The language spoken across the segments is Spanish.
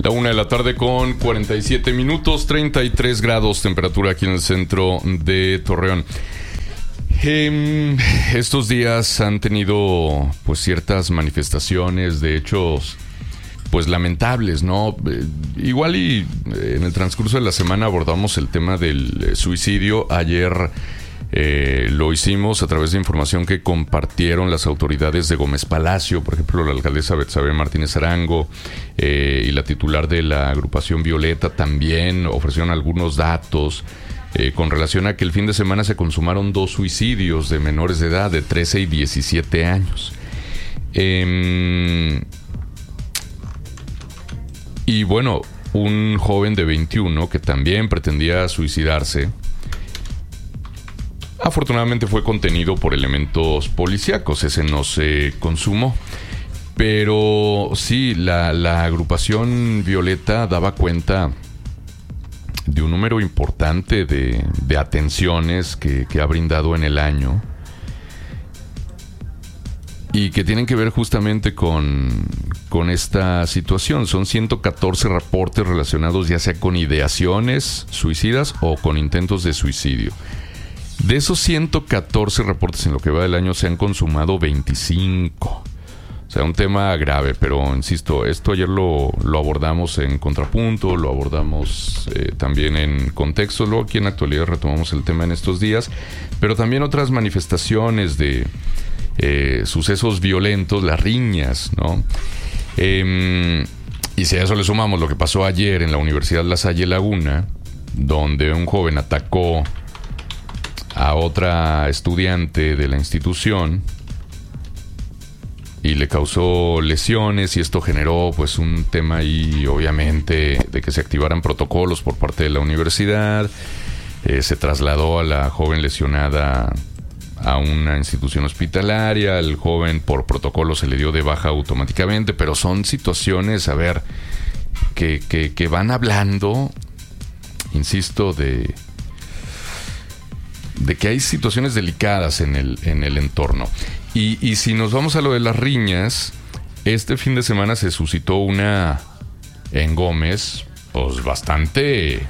La 1:00 con 47 minutos, 33 grados temperatura aquí en el centro de Torreón. Estos días han tenido pues ciertas manifestaciones de hechos pues lamentables, ¿no? Igual y en el transcurso de la semana abordamos el tema del suicidio. Ayer lo hicimos a través de información que compartieron las autoridades de Gómez Palacio, por ejemplo la alcaldesa Betsabe Martínez Arango y la titular de la agrupación Violeta también ofrecieron algunos datos con relación a que el fin de semana se consumaron 2 suicidios de menores de edad de 13 y 17 años. Y bueno, un joven de 21 que también pretendía suicidarse, afortunadamente fue contenido por elementos policíacos, ese no se consumó. Pero sí, la agrupación Violeta daba cuenta de un número importante de atenciones que ha brindado en el año y que tienen que ver justamente con esta situación. Son 114 reportes relacionados ya sea con ideaciones suicidas o con intentos de suicidio. De esos 114 reportes en lo que va del año se han consumado 25. O sea, un tema grave, pero insisto, esto ayer lo abordamos en Contrapunto, lo abordamos también en Contexto, luego aquí en Actualidad retomamos el tema en estos días, pero también otras manifestaciones de sucesos violentos, las riñas, ¿no? Y si a eso le sumamos lo que pasó ayer en la Universidad La Salle Laguna, donde un joven atacó a otra estudiante de la institución y le causó lesiones, y esto generó pues un tema ahí obviamente de que se activaran protocolos por parte de la universidad. Se trasladó a la joven lesionada a una institución hospitalaria, al joven por protocolo se le dio de baja automáticamente, pero son situaciones, a ver, que van hablando, insisto, de que hay situaciones delicadas en el entorno. Y si nos vamos a lo de las riñas, este fin de semana se suscitó una en Gómez, pues bastante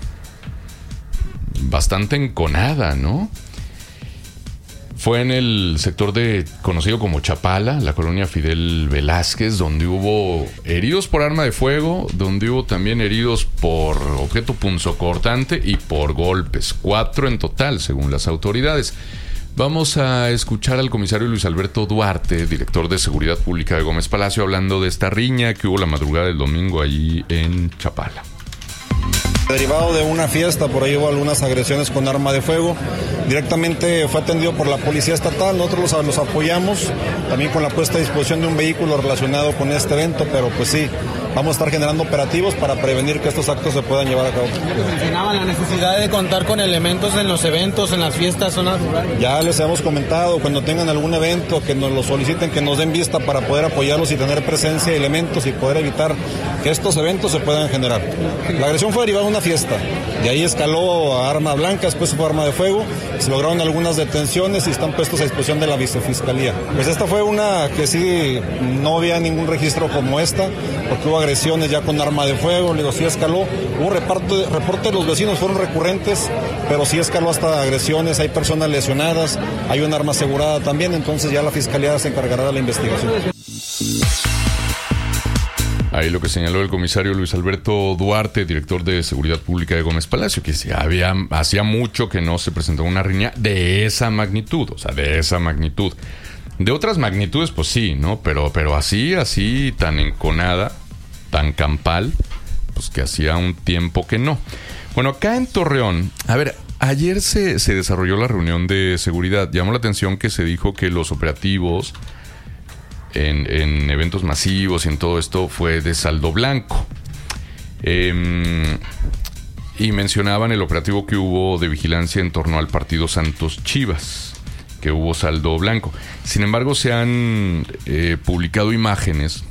enconada, ¿no? Fue en el sector conocido como Chapala, la colonia Fidel Velázquez, donde hubo heridos por arma de fuego, donde hubo también heridos por objeto punzocortante y por golpes. 4 en total, según las autoridades. Vamos a escuchar al comisario Luis Alberto Duarte, director de Seguridad Pública de Gómez Palacio, hablando de esta riña que hubo la madrugada del domingo allí en Chapala. Derivado de una fiesta, por ahí hubo algunas agresiones con arma de fuego. Directamente fue atendido por la Policía Estatal, nosotros los apoyamos, también con la puesta a disposición de un vehículo relacionado con este evento, pero pues sí, vamos a estar generando operativos para prevenir que estos actos se puedan llevar a cabo. Mencionaban la necesidad de contar con elementos en los eventos, en las fiestas, zonas rurales. Ya les hemos comentado, cuando tengan algún evento, que nos lo soliciten, que nos den vista para poder apoyarlos y tener presencia de elementos y poder evitar que estos eventos se puedan generar. La agresión fue derivada de una fiesta, de ahí escaló a arma blanca, después fue arma de fuego, se lograron algunas detenciones y están puestos a disposición de la Vicefiscalía. Pues esta fue una que sí, no había ningún registro como esta, porque hubo agresiones ya con arma de fuego, le digo, sí escaló, hubo reporte de los vecinos, fueron recurrentes, pero sí escaló hasta agresiones, hay personas lesionadas, hay un arma asegurada también, entonces ya la Fiscalía se encargará de la investigación. Ahí lo que señaló el comisario Luis Alberto Duarte, director de Seguridad Pública de Gómez Palacio, que hacía mucho que no se presentó una riña de esa magnitud, o sea, de esa magnitud. De otras magnitudes, pues sí, ¿no? Pero así, tan enconada, tan campal, pues que hacía un tiempo que no. Bueno, acá en Torreón, a ver, ayer se desarrolló la reunión de seguridad. Llamó la atención que se dijo que los operativos en eventos masivos y en todo esto fue de saldo blanco. Y mencionaban el operativo que hubo de vigilancia en torno al partido Santos Chivas, que hubo saldo blanco. Sin embargo, se han publicado imágenes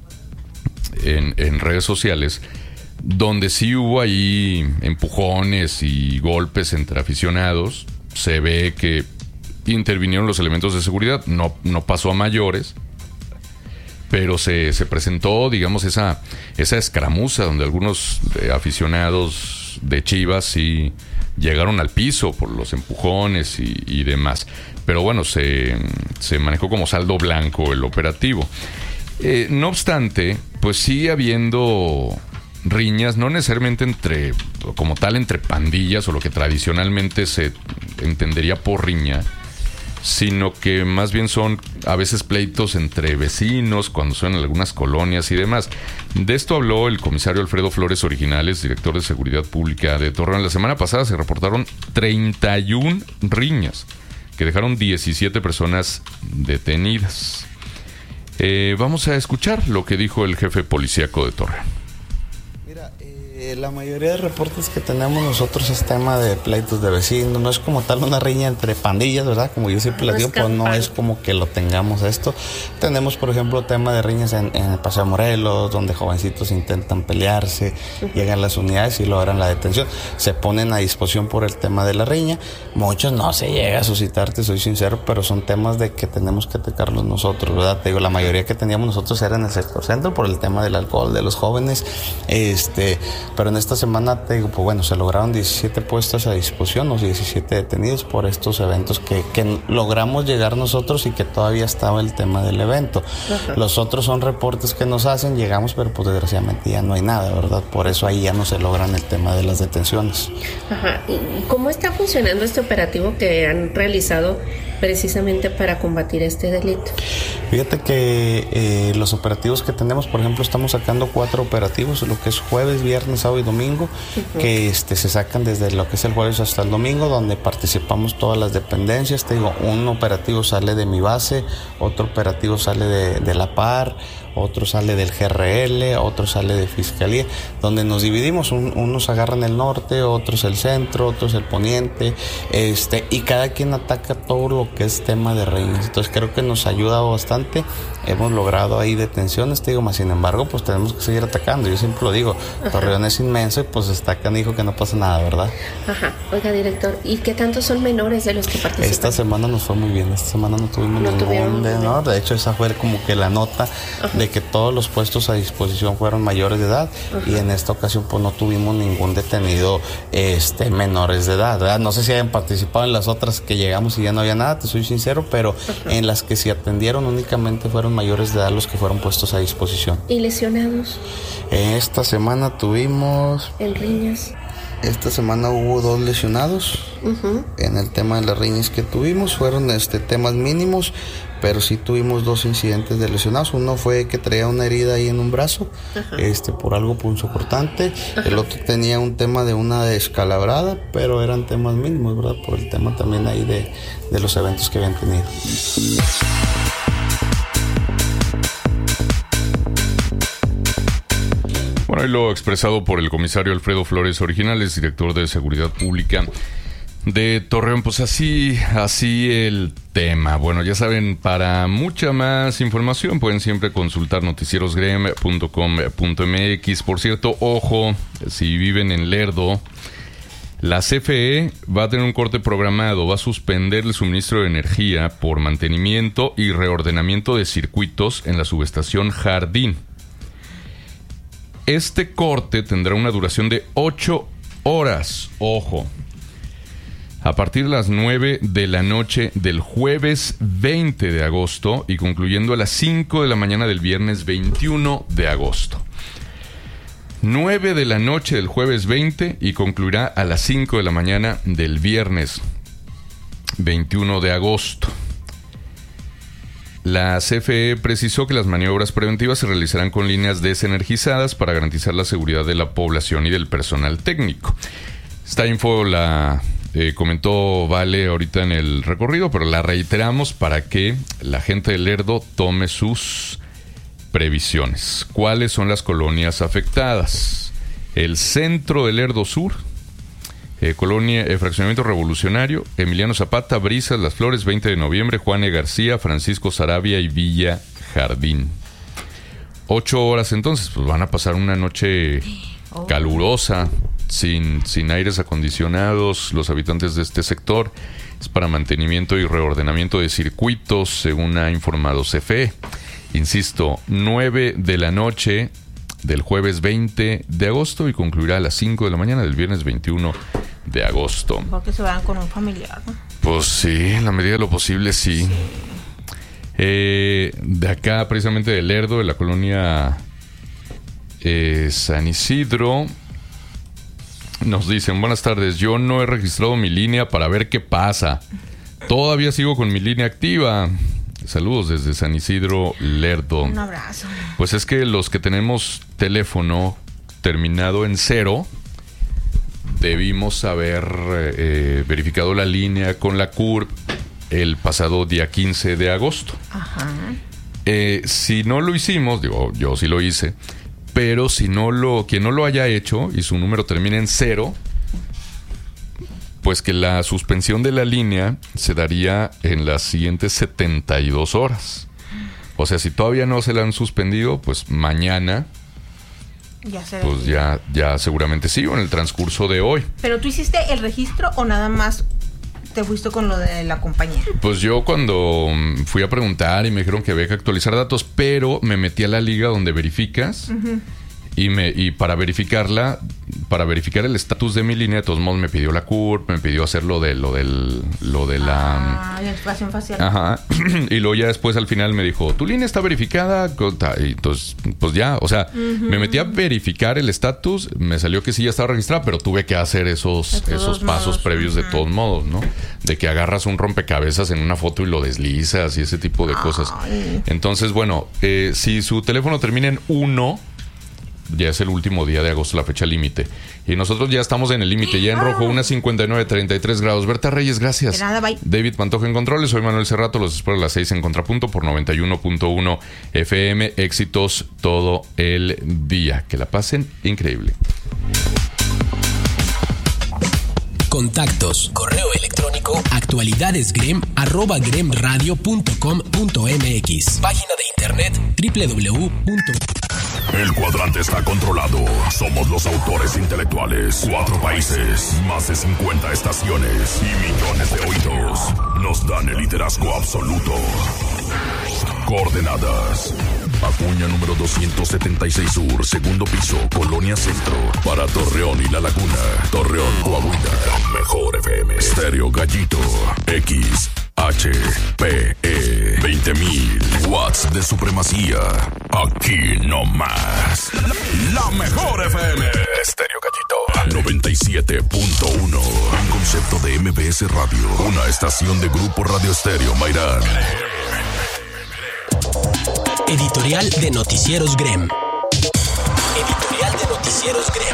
en redes sociales donde sí hubo ahí empujones y golpes entre aficionados. Se ve que intervinieron los elementos de seguridad, no pasó a mayores, pero se presentó, digamos, esa escaramuza donde algunos aficionados de Chivas sí llegaron al piso por los empujones y demás. Pero bueno, se manejó como saldo blanco el operativo. No obstante, pues sigue habiendo riñas, no necesariamente como tal entre pandillas o lo que tradicionalmente se entendería por riña, sino que más bien son a veces pleitos entre vecinos cuando son en algunas colonias y demás. De esto habló el comisario Alfredo Flores Originales, director de Seguridad Pública de Torreón. La semana pasada se reportaron 31 riñas que dejaron 17 personas detenidas. Vamos a escuchar lo que dijo el jefe policíaco de Torreón. Mira, la mayoría de reportes que tenemos nosotros es tema de pleitos de vecinos, no es como tal una riña entre pandillas, ¿verdad? Como yo siempre les digo, pues no es como que lo tengamos esto. Tenemos, por ejemplo, tema de riñas en el Paseo Morelos, donde jovencitos intentan pelearse, llegan las unidades y logran la detención. Se ponen a disposición por el tema de la riña. Muchos no se llega a suscitar, te soy sincero, pero son temas de que tenemos que atacarlos nosotros, ¿verdad? Te digo, la mayoría que teníamos nosotros era en el sector centro por el tema del alcohol, de los jóvenes, pero en esta semana, te digo, pues bueno, se lograron 17 puestos a disposición, los 17 detenidos por estos eventos que logramos llegar nosotros y que todavía estaba el tema del evento. Ajá. Los otros son reportes que nos hacen, llegamos, pero pues desgraciadamente ya no hay nada, ¿verdad? Por eso ahí ya no se logran el tema de las detenciones. Ajá. ¿Y cómo está funcionando este operativo que han realizado precisamente para combatir este delito? Fíjate que los operativos que tenemos, por ejemplo, estamos sacando 4 operativos, lo que es jueves, viernes, sábado y domingo, que se sacan desde lo que es el jueves hasta el domingo, donde participamos todas las dependencias. Te digo, un operativo sale de mi base, otro operativo sale de la PAR, otro sale del GRL, otro sale de Fiscalía, donde nos dividimos, unos agarran el norte, otros el centro, otros el poniente, y cada quien ataca todo lo que es tema de riñas. Entonces creo que nos ha ayudado bastante, hemos logrado ahí detenciones, te digo, más sin embargo, pues tenemos que seguir atacando. Yo siempre lo digo, Torreón es inmenso y pues está canijo que no pasa nada, ¿verdad? Ajá. Oiga, director, ¿y qué tantos son menores de los que participan? Esta semana nos fue muy bien, esta semana no tuvimos ningún, ¿no? De hecho esa fue como que la nota de que todos los puestos a disposición fueron mayores de edad. Y en esta ocasión pues no tuvimos ningún detenido menores de edad, ¿verdad? No sé si hayan participado en las otras que llegamos y ya no había nada, te soy sincero, pero en las que se atendieron únicamente fueron mayores de edad los que fueron puestos a disposición. ¿Y lesionados? Esta semana tuvimos... ¿En riñas? Esta semana hubo 2 lesionados. En el tema de las riñas que tuvimos fueron temas mínimos, pero sí tuvimos 2 incidentes de lesionados. Uno fue que traía una herida ahí en un brazo, por algo punzocortante. El otro tenía un tema de una descalabrada, pero eran temas mínimos, ¿verdad? Por el tema también ahí de los eventos que habían tenido. Bueno, y lo expresado por el comisario Alfredo Flores Originales, director de Seguridad Pública de Torreón. Pues así el tema. Bueno, ya saben, para mucha más información pueden siempre consultar noticierosgrem.com.mx. Por cierto, ojo, si viven en Lerdo, la CFE va a tener un corte programado, va a suspender el suministro de energía por mantenimiento y reordenamiento de circuitos en la subestación Jardín. Este corte tendrá una duración de 8 horas, ojo, a partir de las 9 de la noche del jueves 20 de agosto y concluyendo a las 5 de la mañana del viernes 21 de agosto. 9 de la noche del jueves 20 y concluirá a las 5 de la mañana del viernes 21 de agosto. La CFE precisó que las maniobras preventivas se realizarán con líneas desenergizadas para garantizar la seguridad de la población y del personal técnico. Esta info la comentó Vale ahorita en el recorrido, pero la reiteramos para que la gente de Lerdo tome sus previsiones. ¿Cuáles son las colonias afectadas? El centro de Lerdo Sur, Colonia, Fraccionamiento Revolucionario, Emiliano Zapata, Brisas, Las Flores, 20 de noviembre, Juan E. García, Francisco Sarabia y Villa Jardín. 8 horas entonces, pues van a pasar una noche calurosa, sin aires acondicionados, los habitantes de este sector. Es para mantenimiento y reordenamiento de circuitos, según ha informado CFE. Insisto, 9 de la noche del jueves 20 de agosto y concluirá a las 5 de la mañana del viernes 21 de agosto. Porque se vayan con un familiar, ¿no? Pues sí, en la medida de lo posible, sí. De acá, precisamente de Lerdo, de la colonia San Isidro, nos dicen: buenas tardes, yo no he registrado mi línea para ver qué pasa. Todavía sigo con mi línea activa. Saludos desde San Isidro, Lerdo. Un abrazo. Pues es que los que tenemos teléfono terminado en 0 debimos haber verificado la línea con la CURP el pasado día 15 de agosto. Ajá. Si no lo hicimos, digo, yo sí lo hice, pero quien no lo haya hecho y su número termina en 0, pues que la suspensión de la línea se daría en las siguientes 72 horas. O sea, si todavía no se la han suspendido, pues mañana, pues ya seguramente sí, o en el transcurso de hoy. ¿Pero tú hiciste el registro o nada más te fuiste con lo de la compañía? Pues yo cuando fui a preguntar y me dijeron que había que actualizar datos, pero me metí a la liga donde verificas. Uh-huh. Y para verificar el estatus de mi línea, de todos modos me pidió la CURP, me pidió hacer lo de la identificación facial. Ajá. Y luego ya después al final me dijo: tu línea está verificada. Y entonces, pues ya, o sea, me metí a verificar el estatus, me salió que sí ya estaba registrada, pero tuve que hacer esos pasos previos de todos modos, ¿no? De que agarras un rompecabezas en una foto y lo deslizas y ese tipo de cosas. Entonces, bueno, si su teléfono termina en 1, ya es el último día de agosto, la fecha límite. Y nosotros ya estamos en el límite, ya en rojo, 1:59, 33 grados. Berta Reyes, gracias. De nada, bye. David Pantoja en controles, soy Manuel Cerrato, los espero a las 6 en Contrapunto por 91.1 FM. Éxitos todo el día. Que la pasen increíble. Contactos, correo electrónico, actualidadesgrem@gremradio.com.mx. Página de internet www. El cuadrante está controlado. Somos los autores intelectuales. 4 países, más de 50 estaciones y millones de oídos. Nos dan el liderazgo absoluto. Coordenadas: Acuña número 276 Sur, segundo piso, Colonia Centro. Para Torreón y La Laguna. Torreón, Coahuila. Mejor FM. Estéreo Gallito. XHPE. 20.000 watts de supremacía. Aquí no más. La Mejor FM. Estéreo Gallito. 97.1. Un concepto de MBS Radio. Una estación de Grupo Radio Estéreo Mairán. Editorial de Noticieros Grem. Editorial de Noticieros Grem.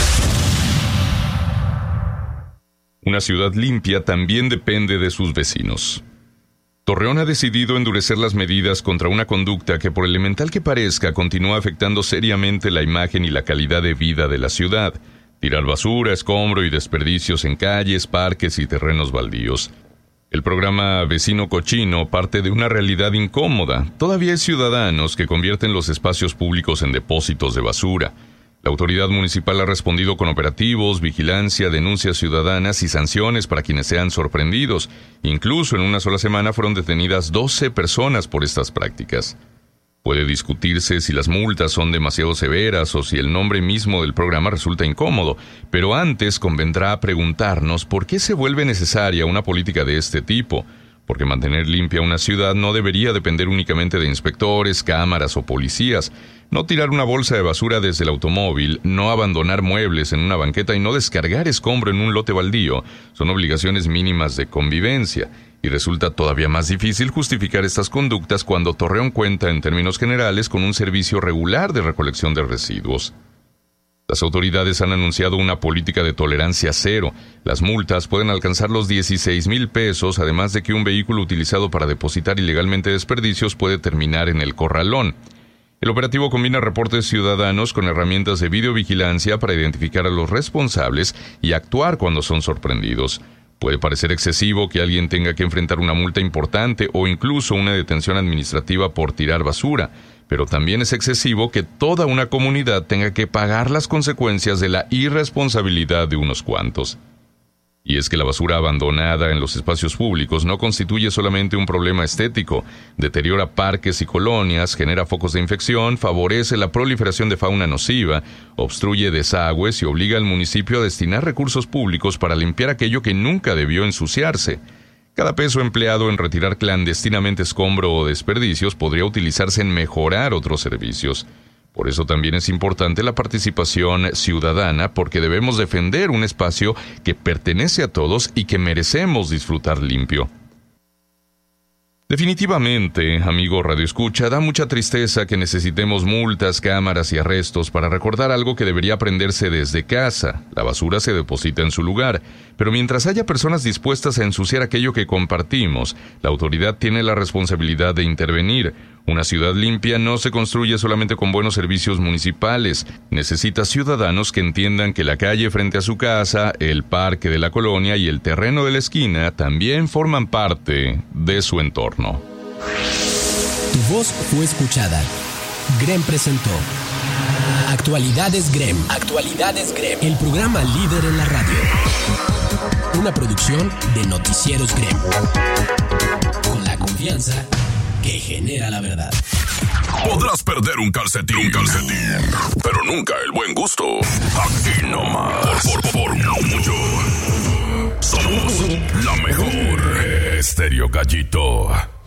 Una ciudad limpia también depende de sus vecinos. Torreón ha decidido endurecer las medidas contra una conducta que, por elemental que parezca, continúa afectando seriamente la imagen y la calidad de vida de la ciudad. Tirar basura, escombro y desperdicios en calles, parques y terrenos baldíos. El programa Vecino Cochino parte de una realidad incómoda. Todavía hay ciudadanos que convierten los espacios públicos en depósitos de basura. La autoridad municipal ha respondido con operativos, vigilancia, denuncias ciudadanas y sanciones para quienes sean sorprendidos. Incluso en una sola semana fueron detenidas 12 personas por estas prácticas. Puede discutirse si las multas son demasiado severas o si el nombre mismo del programa resulta incómodo, pero antes convendrá preguntarnos por qué se vuelve necesaria una política de este tipo. Porque mantener limpia una ciudad no debería depender únicamente de inspectores, cámaras o policías. No tirar una bolsa de basura desde el automóvil, no abandonar muebles en una banqueta y no descargar escombro en un lote baldío son obligaciones mínimas de convivencia. Y resulta todavía más difícil justificar estas conductas cuando Torreón cuenta, en términos generales, con un servicio regular de recolección de residuos. Las autoridades han anunciado una política de tolerancia cero. Las multas pueden alcanzar los 16,000 pesos, además de que un vehículo utilizado para depositar ilegalmente desperdicios puede terminar en el corralón. El operativo combina reportes ciudadanos con herramientas de videovigilancia para identificar a los responsables y actuar cuando son sorprendidos. Puede parecer excesivo que alguien tenga que enfrentar una multa importante o incluso una detención administrativa por tirar basura, pero también es excesivo que toda una comunidad tenga que pagar las consecuencias de la irresponsabilidad de unos cuantos. Y es que la basura abandonada en los espacios públicos no constituye solamente un problema estético, deteriora parques y colonias, genera focos de infección, favorece la proliferación de fauna nociva, obstruye desagües y obliga al municipio a destinar recursos públicos para limpiar aquello que nunca debió ensuciarse. Cada peso empleado en retirar clandestinamente escombro o desperdicios podría utilizarse en mejorar otros servicios. Por eso también es importante la participación ciudadana, porque debemos defender un espacio que pertenece a todos y que merecemos disfrutar limpio. Definitivamente, amigo radioescucha, da mucha tristeza que necesitemos multas, cámaras y arrestos para recordar algo que debería aprenderse desde casa. La basura se deposita en su lugar, pero mientras haya personas dispuestas a ensuciar aquello que compartimos, la autoridad tiene la responsabilidad de intervenir. Una ciudad limpia no se construye solamente con buenos servicios municipales. Necesita ciudadanos que entiendan que la calle frente a su casa, el parque de la colonia y el terreno de la esquina también forman parte de su entorno. Tu voz fue escuchada. GREM presentó Actualidades GREM. Actualidades GREM. El programa líder en la radio. Una producción de Noticieros GREM. Con la confianza que genera la verdad. Podrás perder un calcetín, pero nunca el buen gusto. Aquí nomás. Por mucho. Somos la mejor. Estéreo Gallito.